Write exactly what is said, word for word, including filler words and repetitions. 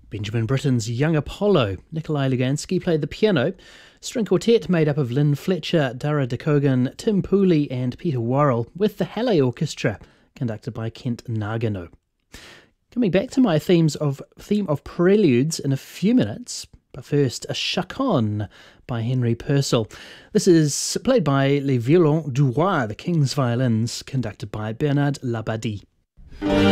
Benjamin Britten's Young Apollo. Nikolai Lugansky played the piano. String quartet made up of Lynn Fletcher, Dara DeKogan, Tim Pooley and Peter Worrell, with the Halle Orchestra, conducted by Kent Nagano. Coming back to my themes of theme of preludes in a few minutes, but first a Chaconne by Henry Purcell. This is played by Les Violons du Roi, the King's Violins, conducted by Bernard Labadie.